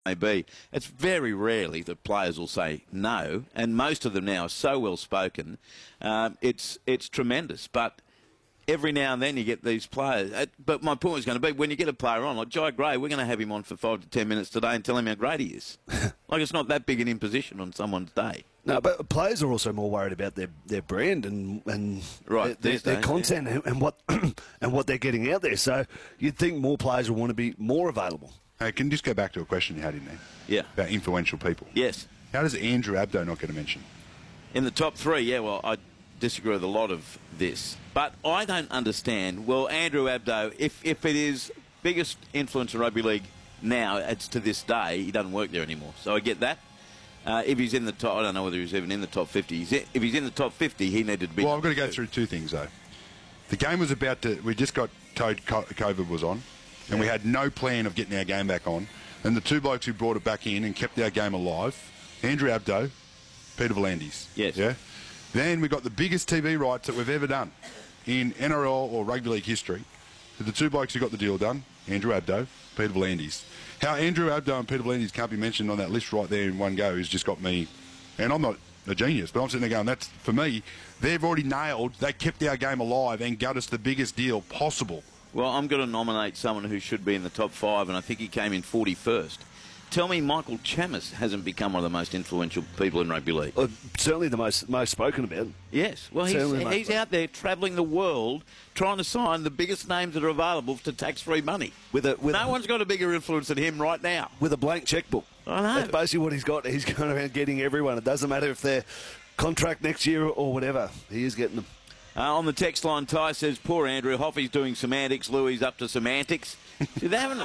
may be, it's very rarely that players will say no, and most of them now are so well spoken. It's tremendous, but every now and then you get these players. But my point was going to be, when you get a player on, like Jai Gray, we're going to have him on for 5 to 10 minutes today and tell him how great he is. Like, it's not that big an imposition on someone's day. No, but players are also more worried about their brand and right, their content and what and what they're getting out there. So you'd think more players will want to be more available. Hey, can you just go back to a question you had in there? Yeah. About influential people. Yes. How does Andrew Abdo not get a mention? In the top three, yeah, well, I disagree with a lot of this. But I don't understand, well, Andrew Abdo, if it is biggest influence in rugby league now, it's to this day, he doesn't work there anymore. So I get that. If he's in the top, I don't know whether he's even in the top 50. If he's in the top 50, he needed to be. Well, I've got to go through two things, though. The game was about to, we just got told COVID was on, and we had no plan of getting our game back on. And the two blokes who brought it back in and kept our game alive, Andrew Abdo, Peter V'landys. Yes. Yeah. Then we got the biggest TV rights that we've ever done in NRL or rugby league history. The two blokes who got the deal done, Andrew Abdo, Peter V'landys. How Andrew Abdo and Peter V'landys can't be mentioned on that list right there in one go has just got me, and I'm not a genius, but I'm sitting there going, that's, for me, they've already nailed, they kept our game alive and got us the biggest deal possible. Well, I'm going to nominate someone who should be in the top 5, and I think he came in 41st. Tell me Michael Chammas hasn't become one of the most influential people in rugby league. Certainly the most spoken about. Yes. Well, he's out there travelling the world trying to sign the biggest names that are available to tax-free money. No one's got a bigger influence than him right now. With a blank checkbook. I know. That's basically what he's got. He's going around getting everyone. It doesn't matter if they're contract next year or whatever. He is getting them. On the text line, Ty says, poor Andrew, Hoffy's doing semantics, Louis up to semantics. See, they haven't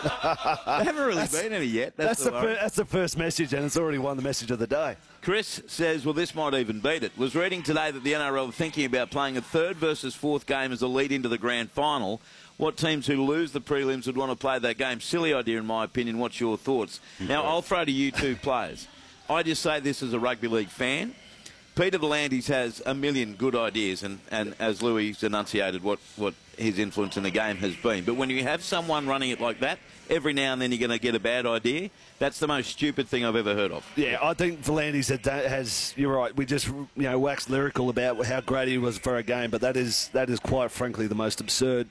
really been any yet. That's the first message, and it's already won the message of the day. Chris says, well, this might even beat it. Was reading today that the NRL are thinking about playing a third versus fourth game as a lead into the grand final. What teams who lose the prelims would want to play that game? Silly idea, in my opinion. What's your thoughts? Now, I'll throw to you two players. I just say this as a rugby league fan. Peter V'landys has a million good ideas, and as Louis enunciated what his influence in the game has been. But when you have someone running it like that, every now and then you're going to get a bad idea. That's the most stupid thing I've ever heard of. Yeah, I think V'landys has. You're right. We just waxed lyrical about how great he was for a game, but that is quite frankly the most absurd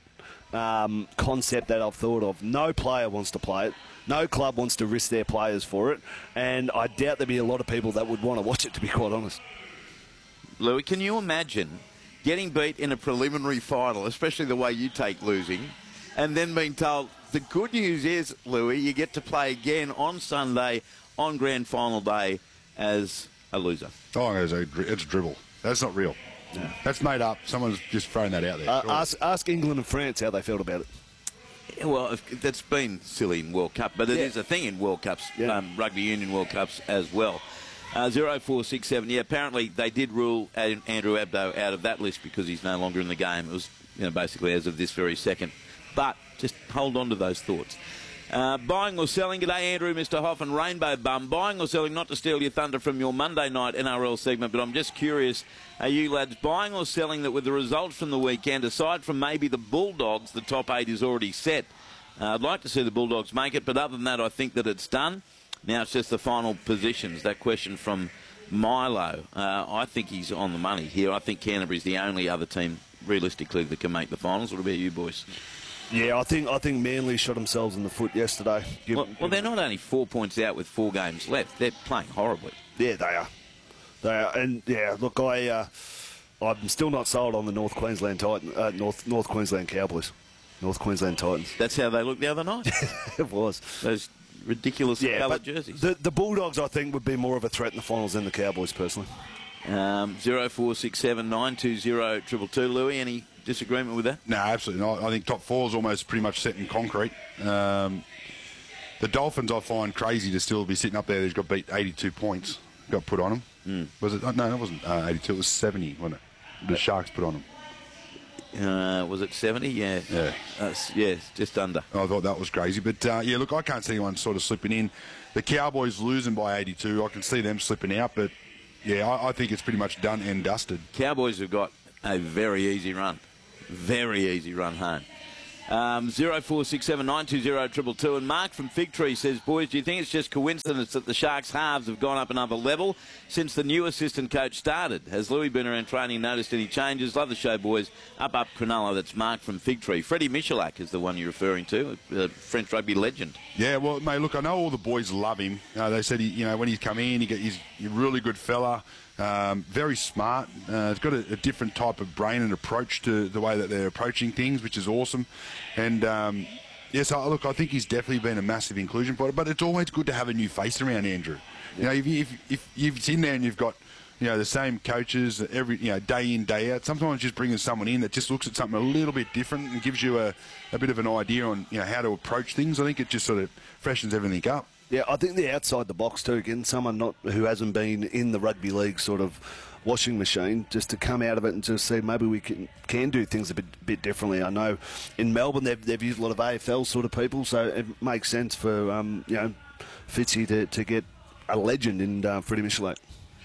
concept that I've thought of. No player wants to play it. No club wants to risk their players for it, and I doubt there'd be a lot of people that would want to watch it, to be quite honest. Louis, can you imagine getting beat in a preliminary final, especially the way you take losing, and then being told, the good news is, Louis, you get to play again on Sunday on grand final day as a loser? Oh, it's dribble. That's not real. Yeah. That's made up. Someone's just thrown that out there. Ask England and France how they felt about it. Yeah, well, that's been silly in World Cup, but it is a thing in World Cups, Rugby Union World Cups as well. 0467. Yeah, apparently they did rule Andrew Abdo out of that list because he's no longer in the game. It was, basically as of this very second. But just hold on to those thoughts. Buying or selling? G'day, Andrew, Mr. Hoff and Rainbow Bum. Buying or selling, not to steal your thunder from your Monday night NRL segment, but I'm just curious, are you lads buying or selling that with the results from the weekend, aside from maybe the Bulldogs, the top 8 is already set? I'd like to see the Bulldogs make it, but other than that, I think that it's done. Now it's just the final positions. That question from Milo. I think he's on the money here. I think Canterbury's the only other team, realistically, that can make the finals. What about you boys? Yeah, I think Manly shot themselves in the foot yesterday. Well, they're not only 4 points out with 4 games left. They're playing horribly. Yeah, they are. And, yeah, look, I'm still not sold on the North Queensland North Queensland Cowboys. North Queensland Titans. That's how they looked the other night? It was. Those ridiculous coloured jerseys. The Bulldogs, I think, would be more of a threat in the finals than the Cowboys, personally. 0467 920 222. Louis, any disagreement with that? No, absolutely not. I think top 4 is almost pretty much set in concrete. The Dolphins, I find crazy to still be sitting up there. They've got beat 82 points. Got put on them. Was it? No, it wasn't 82. It was 70, wasn't it? The Sharks put on them. Was it 70? Yeah. Yeah. Just under. I thought that was crazy. But, yeah, look, I can't see anyone sort of slipping in. The Cowboys losing by 82. I can see them slipping out. But, yeah, I think it's pretty much done and dusted. Cowboys have got a very easy run. Very easy run home. 0467 920 222. And Mark from Fig Tree says, boys, do you think it's just coincidence that the Sharks' halves have gone up another level since the new assistant coach started? Has Louis been around training noticed any changes? Love the show, boys. Up, Cronulla. That's Mark from Fig Tree. Freddie Michalak is the one you're referring to, a French rugby legend. Yeah, well, mate, look, I know all the boys love him. They said, when he's come in, he's a really good fella. Very smart. He's got a different type of brain and approach to the way that they're approaching things, which is awesome. And yes, look, I think he's definitely been a massive inclusion for it. But it's always good to have a new face around Andrew. If you've in there and you've got the same coaches every day in, day out, sometimes just bringing someone in that just looks at something a little bit different and gives you a bit of an idea on how to approach things. I think it just sort of freshens everything up. Yeah, I think they're outside the box too. Again, someone who hasn't been in the rugby league sort of washing machine, just to come out of it and just see maybe we can do things a bit differently. I know in Melbourne they've used a lot of AFL sort of people, so it makes sense for Fitzy to get a legend in Freddie Michalak.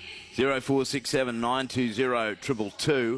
0467 920 222.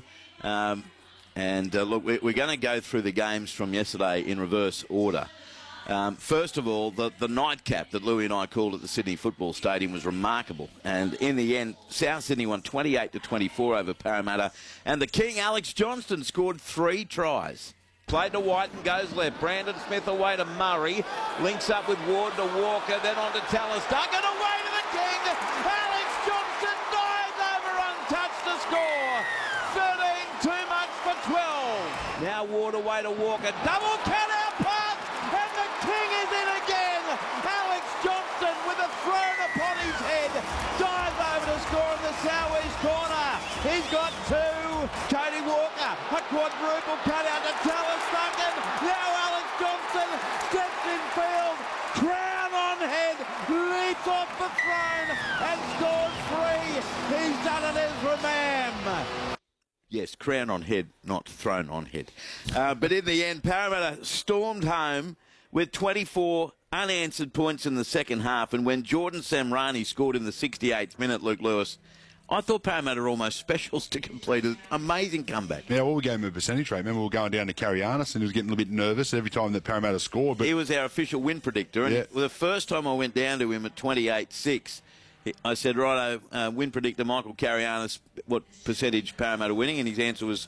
Look, we're going to go through the games from yesterday in reverse order. First of all, the nightcap that Louis and I called at the Sydney Football Stadium was remarkable. And in the end, South Sydney won 28-24 over Parramatta. And the King, Alex Johnston, scored 3 tries. Played to White and goes left. Brandon Smith away to Murray. Links up with Ward to Walker, then on to Tallis Duncan. Away to the King. Alex Johnston dives over untouched to score. 13 too much for 12. Now Ward away to Walker. Double cut out pass. And the King is in again. Alex Johnston with a thrown upon his head. Dives over to score in the southeast corner. He's got 2. Cody Walker. A quadruple cut out to Tallis Duncan. Now Alex Johnston steps in field. Crown on head. Leaps off the throne and scores 3. He's done it as Ramam. Yes, crown on head, not thrown on head. But in the end, Parramatta stormed home with 24 unanswered points in the second half. And when Jordan Samrani scored in the 68th minute, Luke Lewis, I thought Parramatta were almost specials to complete an amazing comeback. Yeah, well, we gave him a percentage rate. Remember, we were going down to Carianis and he was getting a little bit nervous every time that Parramatta scored. But he was our official win predictor. And the first time I went down to him at 28-6, I said, righto, win predictor Michael Carianis, what percentage Parramatta winning? And his answer was...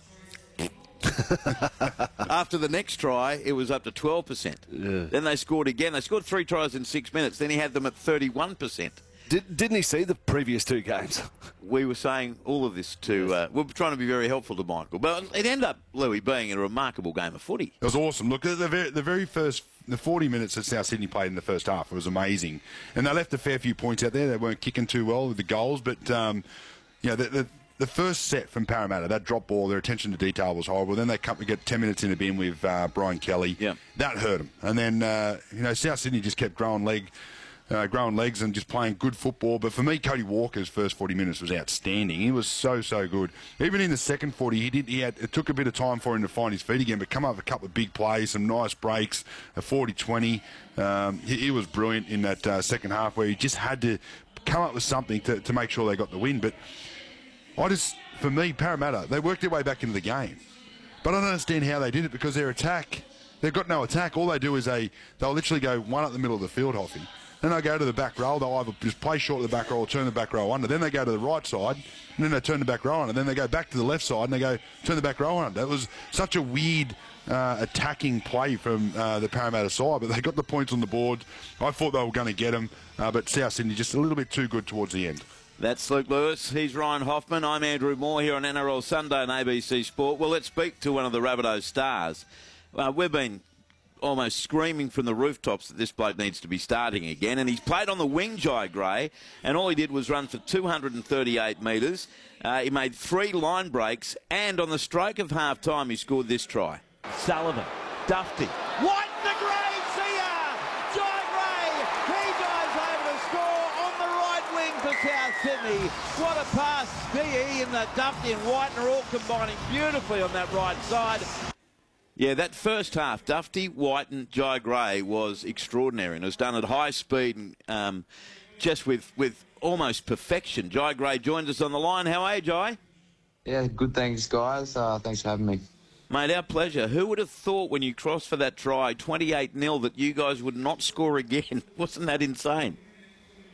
After the next try, it was up to 12%. Yeah. Then they scored again. They scored 3 tries in 6 minutes. Then he had them at 31%. Didn't he see the previous 2 games? We were saying all of this to... we were trying to be very helpful to Michael. But it ended up, Louis, being a remarkable game of footy. It was awesome. Look, the very first... The 40 minutes that South Sydney played in the first half, it was amazing. And they left a fair few points out there. They weren't kicking too well with the goals. But, the first set from Parramatta, that drop ball, their attention to detail was horrible. Then they get 10 minutes in the bin with Brian Kelly. Yeah. That hurt them. And then, South Sydney just kept growing legs and just playing good football. But for me, Cody Walker's first 40 minutes was outstanding. He was so good. Even in the second 40, it took a bit of time for him to find his feet again, but come up with a couple of big plays, some nice breaks, a 40-20. He was brilliant in that second half where he just had to come up with something to make sure they got the win. But for me, Parramatta, they worked their way back into the game. But I don't understand how they did it because their attack, they've got no attack. All they do is they'll literally go one up the middle of the field, Hoffy. Then they go to the back row. They'll either just play short of the back row or turn the back row under. Then they go to the right side, and then they turn the back row under. Then they go back to the left side, and they go turn the back row under. That was such a weird attacking play from the Parramatta side, but they got the points on the board. I thought they were going to get them, but South Sydney just a little bit too good towards the end. That's Luke Lewis. He's Ryan Hoffman. I'm Andrew Moore here on NRL Sunday on ABC Sport. Well, let's speak to one of the Rabbitohs stars. We've been almost screaming from the rooftops that this bloke needs to be starting again. And he's played on the wing, Jai Gray, and all he did was run for 238 metres. He made 3 line breaks, and on the stroke of half-time, he scored this try. Sullivan, Dufty, White the Gray, see ya! Jai Gray, he dives over to score on the right wing for South Sydney. What a pass. DE and the Dufty and White are all combining beautifully on that right side. Yeah, that first half, Dufty, White and Jai Gray was extraordinary, and it was done at high speed and just with almost perfection. Jai Gray joins us on the line. How are you, Jai? Yeah, good, thanks, guys. Thanks for having me. Mate, our pleasure. Who would have thought when you crossed for that try, 28-0, that you guys would not score again? Wasn't that insane?